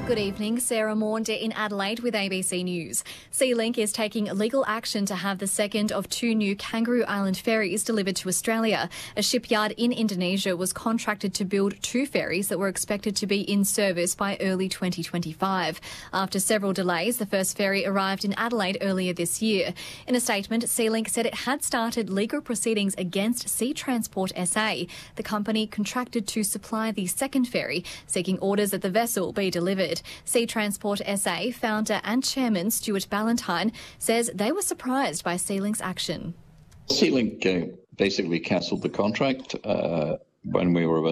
Good evening, Sarah Maunde in Adelaide with ABC News. SeaLink is taking legal action to have the second of two new Kangaroo Island ferries delivered to Australia. A shipyard in Indonesia was contracted to build two ferries that were expected to be in service by early 2025. After several delays, the first ferry arrived in Adelaide earlier this year. In a statement, SeaLink said it had started legal proceedings against Sea Transport SA. The company contracted to supply the second ferry, seeking orders that the vessel be delivered. Sea Transport SA founder and chairman Stuart Ballantyne says they were surprised by SeaLink's action. SeaLink basically cancelled the contract when we were about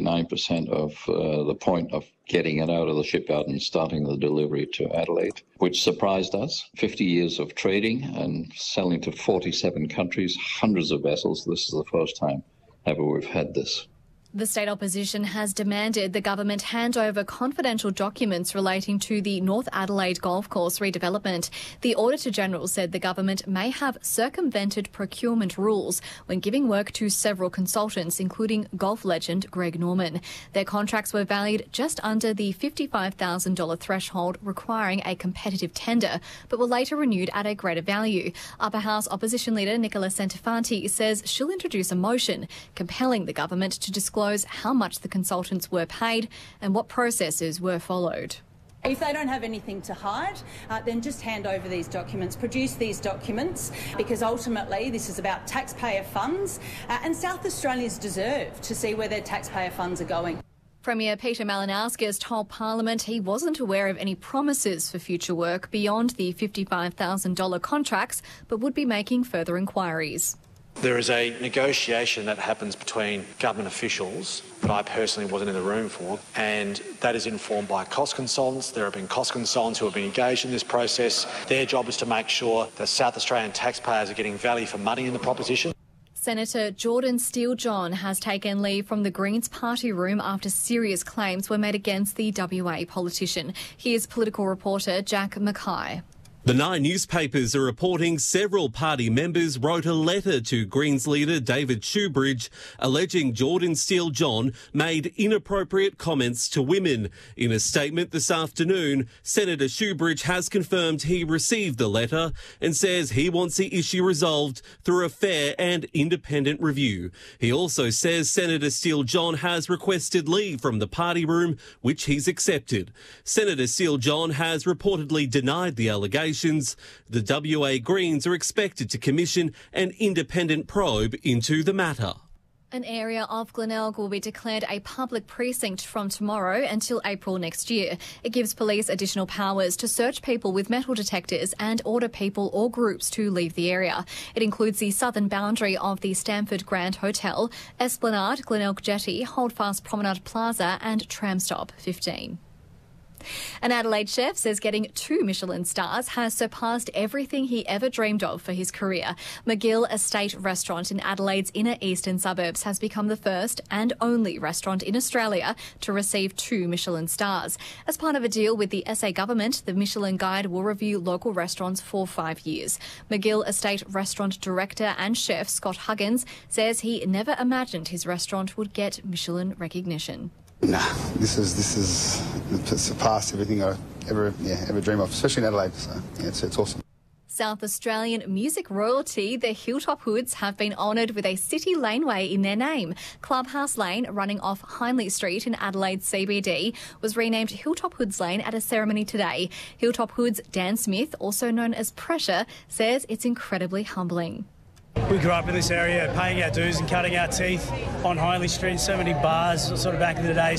99% of the point of getting it out of the shipyard and starting the delivery to Adelaide, which surprised us. 50 years of trading and selling to 47 countries, hundreds of vessels. This is the first time ever we've had this. The state opposition has demanded the government hand over confidential documents relating to the North Adelaide Golf Course redevelopment. The Auditor-General said the government may have circumvented procurement rules when giving work to several consultants, including golf legend Greg Norman. Their contracts were valued just under the $55,000 threshold, requiring a competitive tender, but were later renewed at a greater value. Upper House Opposition Leader Nicola Santofanti says she'll introduce a motion compelling the government to disclose how much the consultants were paid and what processes were followed. If they don't have anything to hide, then just hand over these documents, produce these documents, because ultimately this is about taxpayer funds and South Australians deserve to see where their taxpayer funds are going. Premier Peter Malinauskas told Parliament he wasn't aware of any promises for future work beyond the $55,000 contracts, but would be making further inquiries. There is a negotiation that happens between government officials that I personally wasn't in the room for, and that is informed by cost consultants. There have been cost consultants who have been engaged in this process. Their job is to make sure that South Australian taxpayers are getting value for money in the proposition. Senator Jordan Steele-John has taken leave from the Greens party room after serious claims were made against the WA politician. Here's political reporter Jack Mackay. The Nine newspapers are reporting several party members wrote a letter to Greens leader David Shoebridge alleging Jordan Steele-John made inappropriate comments to women. In a statement this afternoon, Senator Shoebridge has confirmed he received the letter and says he wants the issue resolved through a fair and independent review. He also says Senator Steele-John has requested leave from the party room, which he's accepted. Senator Steele-John has reportedly denied the allegation. The WA Greens are expected to commission an independent probe into the matter. An area of Glenelg will be declared a public precinct from tomorrow until April next year. It gives police additional powers to search people with metal detectors and order people or groups to leave the area. It includes the southern boundary of the Stamford Grand Hotel, Esplanade, Glenelg Jetty, Holdfast Promenade Plaza and Tramstop 15. An Adelaide chef says getting 2 Michelin stars has surpassed everything he ever dreamed of for his career. McGill Estate Restaurant in Adelaide's inner eastern suburbs has become the first and only restaurant in Australia to receive 2 Michelin stars. As part of a deal with the SA government, the Michelin Guide will review local restaurants for 5 years. McGill Estate Restaurant director and chef Scott Huggins says he never imagined his restaurant would get Michelin recognition. Nah, this is surpassed everything I ever dream of, especially in Adelaide. So yeah, it's awesome. South Australian music royalty, the Hilltop Hoods, have been honoured with a city laneway in their name. Clubhouse Lane, running off Hindley Street in Adelaide CBD, was renamed Hilltop Hoods Lane at a ceremony today. Hilltop Hoods Dan Smith, also known as Pressure, says it's incredibly humbling. We grew up in this area paying our dues and cutting our teeth on Hindley Street, so many bars sort of back in the day,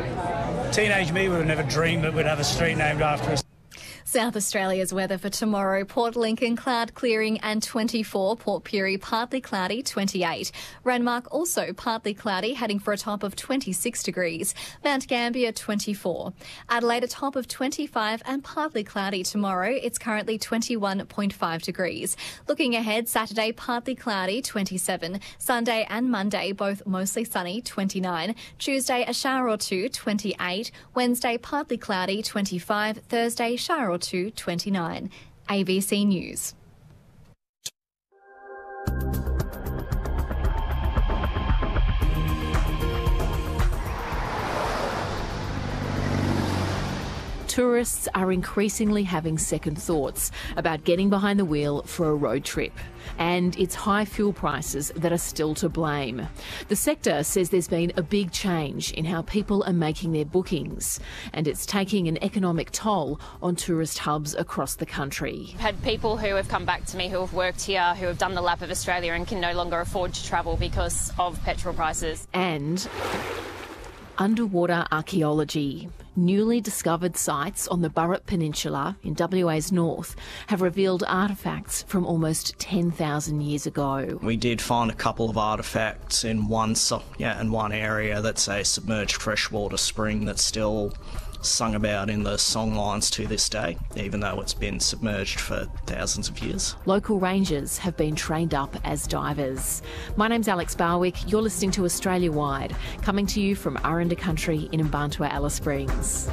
so teenage me would have never dreamed that we'd have a street named after us. South Australia's weather for tomorrow: Port Lincoln cloud clearing and 24, Port Pirie partly cloudy 28. Renmark also partly cloudy, heading for a top of 26 degrees. Mount Gambier 24. Adelaide a top of 25 and partly cloudy tomorrow. It's currently 21.5 degrees. Looking ahead, Saturday partly cloudy 27. Sunday and Monday both mostly sunny 29. Tuesday a shower or two 28. Wednesday partly cloudy 25. Thursday shower or two 29. ABC News. tourists are increasingly having second thoughts about getting behind the wheel for a road trip. And it's high fuel prices that are still to blame. The sector says there's been a big change in how people are making their bookings, and it's taking an economic toll on tourist hubs across the country. I've had people who have come back to me who have worked here, who have done the lap of Australia and can no longer afford to travel because of petrol prices. And underwater archaeology. Newly discovered sites on the Burrup Peninsula in WA's north have revealed artefacts from almost 10,000 years ago. We did find a couple of artefacts in one area that's a submerged freshwater spring that's still sung about in the songlines to this day, even though it's been submerged for thousands of years. Local rangers have been trained up as divers. My name's Alex Barwick. You're listening to Australia Wide, coming to you from Aranda Country in Mbantua, Alice Springs.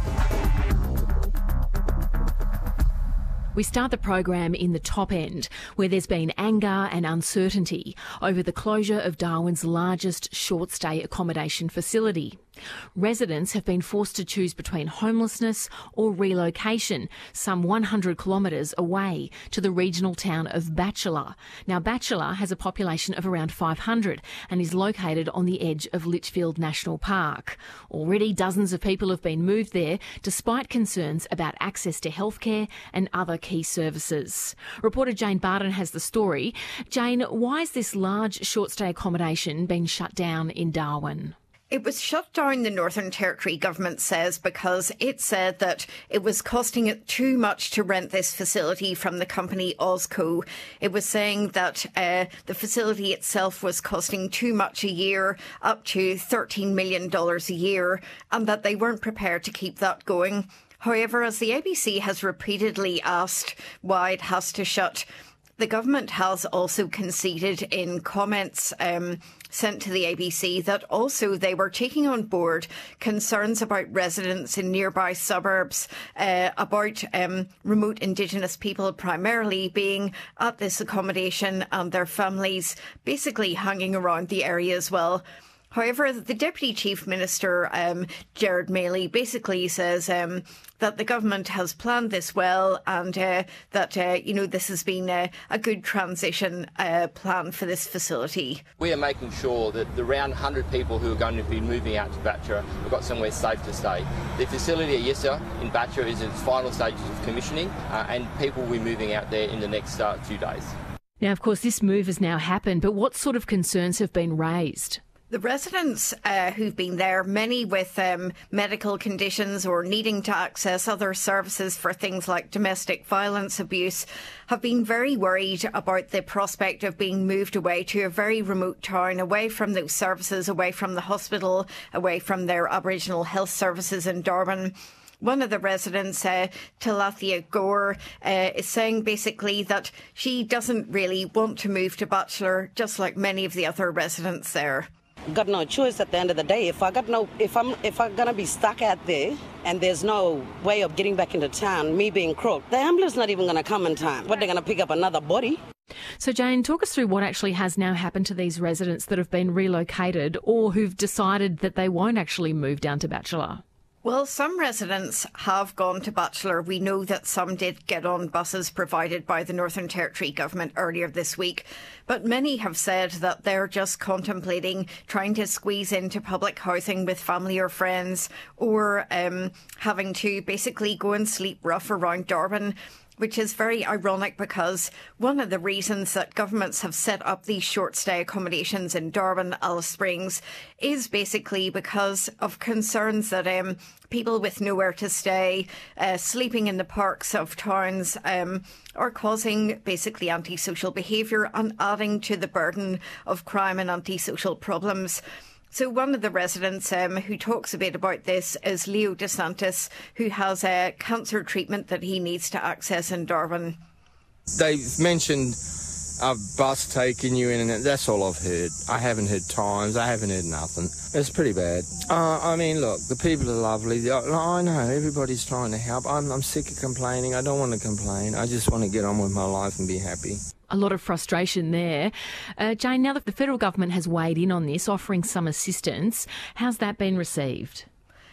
We start the program in the top end, where there's been anger and uncertainty over the closure of Darwin's largest short-stay accommodation facility. Residents have been forced to choose between homelessness or relocation some 100 kilometres away to the regional town of Batchelor. Now, Batchelor has a population of around 500 and is located on the edge of Litchfield National Park. Already dozens of people have been moved there despite concerns about access to healthcare and other key services. Reporter Jane Barton has the story. Jane, why has this large short-stay accommodation been shut down in Darwin? It was shut down, the Northern Territory government says, because it said that it was costing it too much to rent this facility from the company Ozco. It was saying that the facility itself was costing too much a year, up to $13 million a year, and that they weren't prepared to keep that going. However, as the ABC has repeatedly asked why it has to shut, the government has also conceded in comments sent to the ABC that also they were taking on board concerns about residents in nearby suburbs, about remote Indigenous people primarily being at this accommodation and their families basically hanging around the area as well. However, the Deputy Chief Minister, Gerard Maley, basically says that the government has planned this well and that, this has been a good transition plan for this facility. We are making sure that the around 100 people who are going to be moving out to Batchelor have got somewhere safe to stay. The facility at Yissa in Batchelor is in its final stages of commissioning and people will be moving out there in the next few days. Now, of course, this move has now happened, but what sort of concerns have been raised? The residents who've been there, many with medical conditions or needing to access other services for things like domestic violence abuse, have been very worried about the prospect of being moved away to a very remote town, away from those services, away from the hospital, away from their Aboriginal health services in Darwin. One of the residents, Talathia Gore, is saying basically that she doesn't really want to move to Batchelor, just like many of the other residents there. Got no choice at the end of the day. If I'm gonna be stuck out there and there's no way of getting back into town, me being croaked, the ambulance is not even gonna come in time. But they're gonna pick up another body. So Jane, talk us through what actually has now happened to these residents that have been relocated or who've decided that they won't actually move down to Batchelor. Well, some residents have gone to Batchelor. We know that some did get on buses provided by the Northern Territory government earlier this week, but many have said that they're just contemplating trying to squeeze into public housing with family or friends, or having to basically go and sleep rough around Darwin, which is very ironic because one of the reasons that governments have set up these short-stay accommodations in Darwin, Alice Springs, is basically because of concerns that people with nowhere to stay, sleeping in the parks of towns, are causing basically antisocial behaviour and adding to the burden of crime and antisocial problems. So one of the residents who talks a bit about this is Leo DeSantis, who has a cancer treatment that he needs to access in Darwin. They've mentioned a bus taking you in, and that's all I've heard. I haven't heard times, I haven't heard nothing. It's pretty bad. I mean, look, the people are lovely. I know, everybody's trying to help. I'm sick of complaining. I don't want to complain. I just want to get on with my life and be happy. A lot of frustration there. Jane, now that the federal government has weighed in on this, offering some assistance, how's that been received?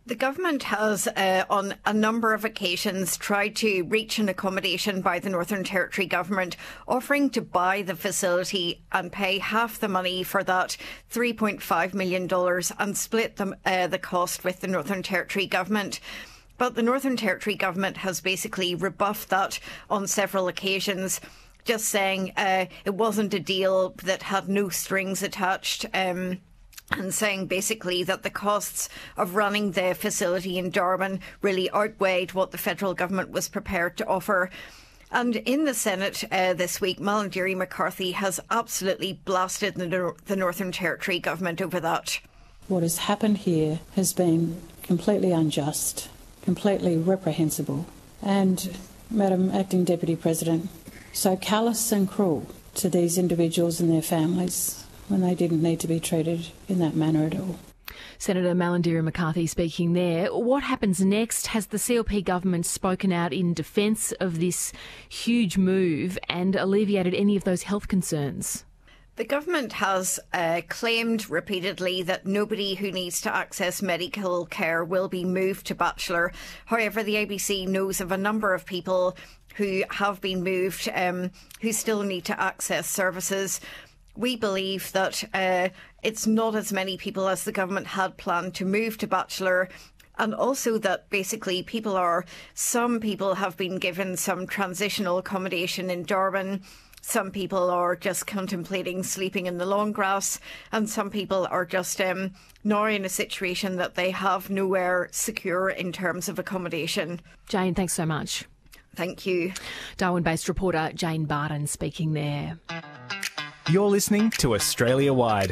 The government has, on a number of occasions, tried to reach an accommodation by the Northern Territory government, offering to buy the facility and pay half the money for that $3.5 million and split the cost with the Northern Territory government. But the Northern Territory government has basically rebuffed that on several occasions, just saying it wasn't a deal that had no strings attached. And saying basically that the costs of running the facility in Darwin really outweighed what the federal government was prepared to offer. And in the Senate this week, Malarndirri McCarthy has absolutely blasted the Northern Territory government over that. What has happened here has been completely unjust, completely reprehensible, and, Madam Acting Deputy President, so callous and cruel to these individuals and their families when they didn't need to be treated in that manner at all. Senator Malarndirri McCarthy speaking there. What happens next? Has the CLP government spoken out in defence of this huge move and alleviated any of those health concerns? The government has claimed repeatedly that nobody who needs to access medical care will be moved to Batchelor. However, the ABC knows of a number of people who have been moved who still need to access services. We believe that it's not as many people as the government had planned to move to Batchelor, and also that basically some people have been given some transitional accommodation in Darwin. Some people are just contemplating sleeping in the long grass, and some people are just now in a situation that they have nowhere secure in terms of accommodation. Jane, thanks so much. Thank you. Darwin-based reporter Jane Barton speaking there. You're listening to Australia Wide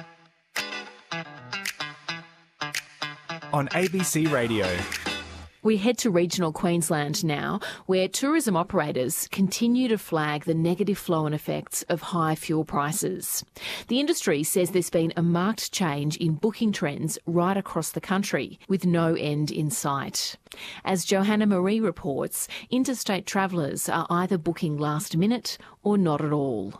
on ABC Radio. We head to regional Queensland now, where tourism operators continue to flag the negative flow-on effects of high fuel prices. The industry says there's been a marked change in booking trends right across the country, with no end in sight. As Johanna Marie reports, interstate travellers are either booking last minute or not at all.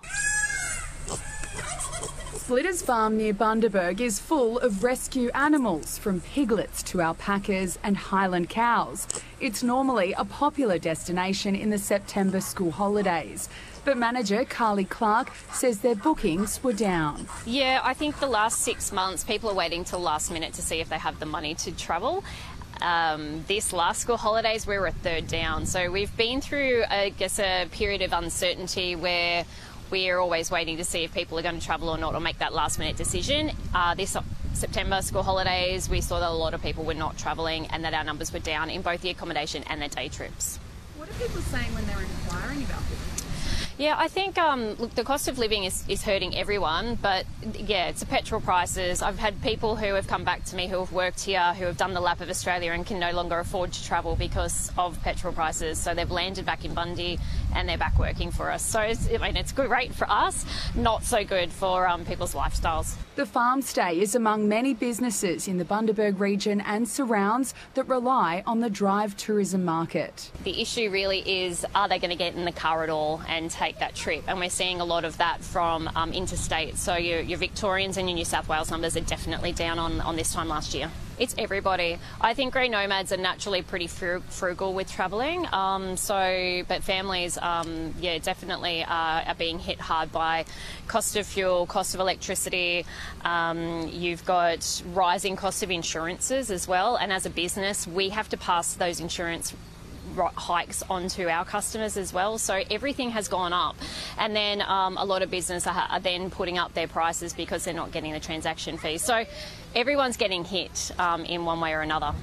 Slitters Farm near Bundaberg is full of rescue animals, from piglets to alpacas and Highland cows. It's normally a popular destination in the September school holidays. But manager Carly Clark says their bookings were down. Yeah, I think the last 6 months people are waiting till last minute to see if they have the money to travel. This last school holidays we were a third down. So we've been through, I guess, a period of uncertainty where we're always waiting to see if people are going to travel or not, or make that last minute decision. This September school holidays, we saw that a lot of people were not travelling and that our numbers were down in both the accommodation and their day trips. What are people saying when they're inquiring about this? Yeah, I think, look, the cost of living is hurting everyone, but yeah, it's the petrol prices. I've had people who have come back to me who have worked here, who have done the lap of Australia and can no longer afford to travel because of petrol prices. So they've landed back in Bundy and they're back working for us. So it's great for us, not so good for people's lifestyles. The farm stay is among many businesses in the Bundaberg region and surrounds that rely on the drive tourism market. The issue really is, are they going to get in the car at all and take that trip? And we're seeing a lot of that from interstate. So your Victorians and your New South Wales numbers are definitely down on this time last year. It's everybody. I think grey nomads are naturally pretty frugal with travelling. But families, definitely are being hit hard by cost of fuel, cost of electricity. You've got rising costs of insurances as well. And as a business, we have to pass those insurance hikes onto our customers as well. So everything has gone up. And then a lot of business are then putting up their prices because they're not getting the transaction fees. So everyone's getting hit in one way or another.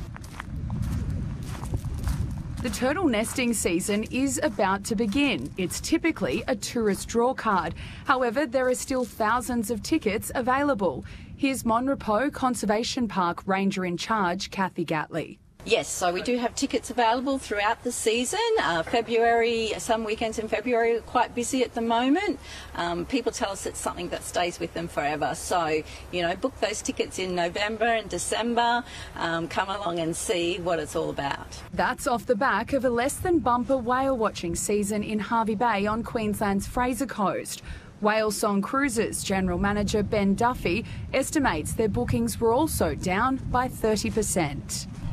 The turtle nesting season is about to begin. It's typically a tourist draw card. However, there are still thousands of tickets available. Here's Monrepo Conservation Park Ranger in Charge, Kathy Gatley. Yes, so we do have tickets available throughout the season. February, some weekends in February are quite busy at the moment. People tell us it's something that stays with them forever. So, book those tickets in November and December. Come along and see what it's all about. That's off the back of a less than bumper whale watching season in Hervey Bay on Queensland's Fraser Coast. Whale Song Cruises General Manager Ben Duffy estimates their bookings were also down by 30%.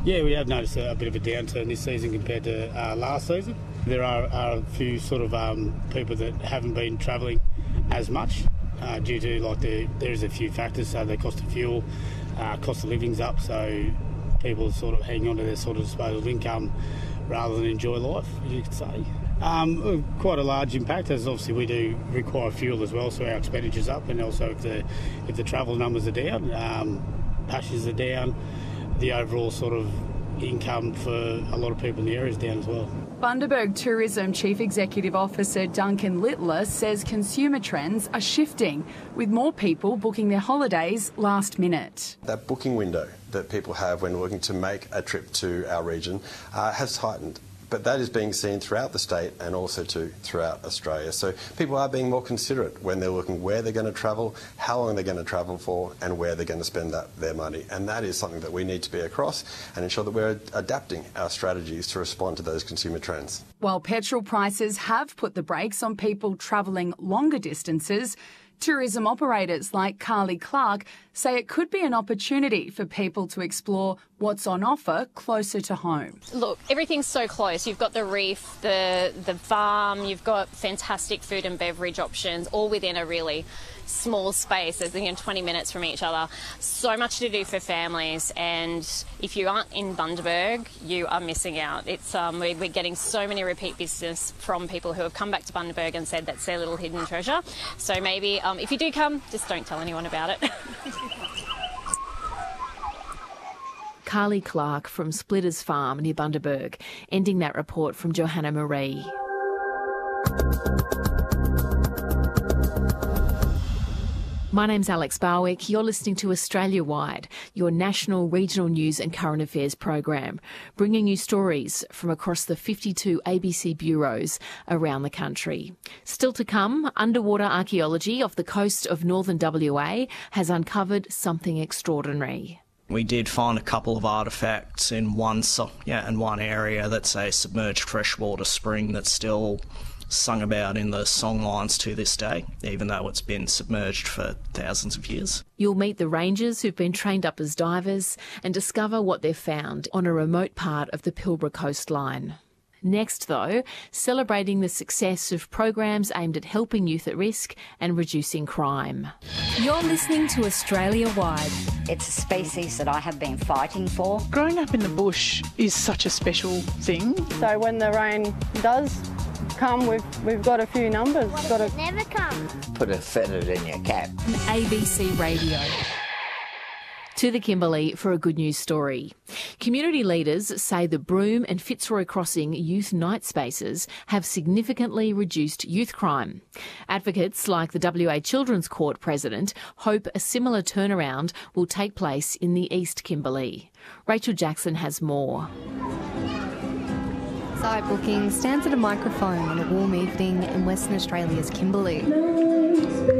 Yeah, we have noticed a bit of a downturn this season compared to last season. There are a few sort of people that haven't been travelling as much due to there is a few factors. So the cost of fuel, cost of living's up, so people sort of hang on to their sort of disposable income rather than enjoy life, you could say. Quite a large impact, as obviously we do require fuel as well, so our expenditure's up, and also if the travel numbers are down, passengers are down, the overall sort of income for a lot of people in the area is down as well. Bundaberg Tourism Chief Executive Officer Duncan Littler says consumer trends are shifting, with more people booking their holidays last minute. That booking window that people have when looking to make a trip to our region has tightened. But that is being seen throughout the state and also throughout Australia. So people are being more considerate when they're looking where they're going to travel, how long they're going to travel for, and where they're going to spend their money. And that is something that we need to be across and ensure that we're adapting our strategies to respond to those consumer trends. While petrol prices have put the brakes on people travelling longer distances, tourism operators like Carly Clark say it could be an opportunity for people to explore what's on offer closer to home. Look, everything's so close. You've got the reef, the farm, you've got fantastic food and beverage options, all within a really small space, as 20 minutes from each other. So much to do for families, and if you aren't in Bundaberg, you are missing out. It's we're getting so many repeat business from people who have come back to Bundaberg and said that's their little hidden treasure. So maybe if you do come, just don't tell anyone about it. Carly Clark from Splitters Farm near Bundaberg, ending that report from Johanna Marie. My name's Alex Barwick. You're listening to Australia Wide, your national, regional news and current affairs program, bringing you stories from across the 52 ABC bureaus around the country. Still to come, underwater archaeology off the coast of northern WA has uncovered something extraordinary. We did find a couple of artefacts in one area that's a submerged freshwater spring that's still sung about in the songlines to this day, even though it's been submerged for thousands of years. You'll meet the rangers who've been trained up as divers and discover what they've found on a remote part of the Pilbara coastline. Next, though, celebrating the success of programs aimed at helping youth at risk and reducing crime. You're listening to Australia Wide. It's a species that I have been fighting for. Growing up in the bush is such a special thing. So when the rain does come, we've got a few numbers. Never come. Put a feather in your cap. ABC Radio. To the Kimberley for a good news story. Community leaders say the Broome and Fitzroy Crossing youth night spaces have significantly reduced youth crime. Advocates like the WA Children's Court president hope a similar turnaround will take place in the East Kimberley. Rachel Jackson has more. Side Booking stands at a microphone on a warm evening in Western Australia's Kimberley.